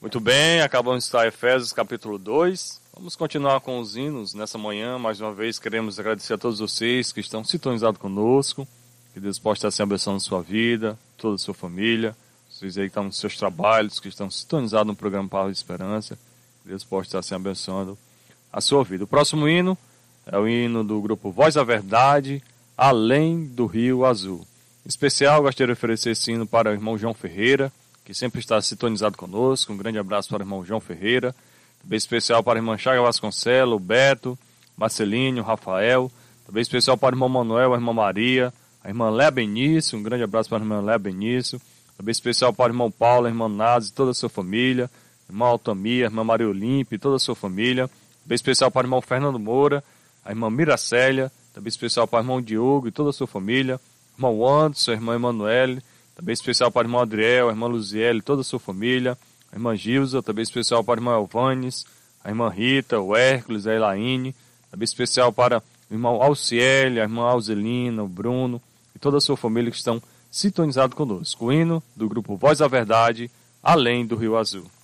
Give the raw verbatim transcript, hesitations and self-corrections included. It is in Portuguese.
Muito bem, acabamos de estar em Efésios capítulo dois. Vamos continuar com os hinos nessa manhã. Mais uma vez queremos agradecer a todos vocês que estão sintonizados conosco. Que Deus possa estar se abençoando a sua vida, toda a sua família. Vocês aí que estão nos seus trabalhos, que estão sintonizados no programa Palavra de Esperança. Que Deus possa estar se abençoando a sua vida. O próximo hino é o hino do grupo Voz da Verdade, Além do Rio Azul. Em especial, gostaria de oferecer esse hino para o irmão João Ferreira, que sempre está sintonizado conosco. Um grande abraço para o irmão João Ferreira. Também especial para a irmã Chaga Vasconcelos, o Beto, Marcelinho, Rafael. Também especial para o irmão Manuel, a irmã Maria, a irmã Léa Benício. Um grande abraço para a irmã Léa Benício. Também especial para o irmão Paulo, a irmã Nazi e toda a sua família. A irmã Altamia, a irmã Maria Olímpia e toda a sua família. Também especial para o irmão Fernando Moura, a irmã Miracélia. Também especial para o irmão Diogo e toda a sua família. Irmão Anderson, a irmã Emanuele. Também especial para o irmão Adriel, a irmã Luziele e toda a sua família. A irmã Gilza, também especial para o irmão Elvanes, a irmã Rita, o Hércules, a Elaine. Também especial para o irmão Alciele, a irmã Alzelina, o Bruno e toda a sua família que estão sintonizados conosco. O hino do grupo Voz da Verdade, Além do Rio Azul.